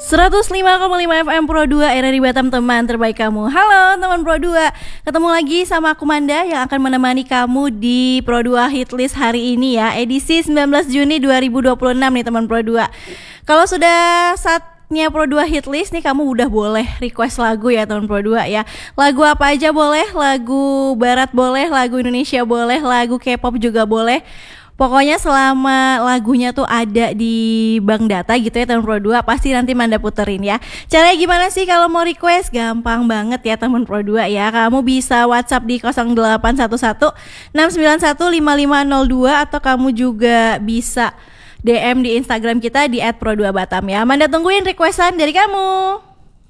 105,5 FM Pro 2 RRI Batam, teman terbaik kamu. Halo teman Pro 2, ketemu lagi sama aku Manda yang akan menemani kamu di Pro 2 Hitlist hari ini ya, edisi 19 Juni 2026 nih teman Pro 2. Kalau sudah saatnya Pro 2 Hitlist nih, kamu udah boleh request lagu ya teman Pro 2 ya. Lagu apa aja boleh, lagu barat boleh, lagu Indonesia boleh, lagu K-pop juga boleh. Pokoknya selama lagunya tuh ada di bank data gitu ya teman Pro 2, pasti nanti Manda puterin ya. Caranya gimana sih kalau mau request? Gampang banget ya teman Pro 2 ya. Kamu bisa WhatsApp di 0811 691 5502 atau kamu juga bisa DM di Instagram kita di @pro2batam ya. Manda tungguin requestan dari kamu.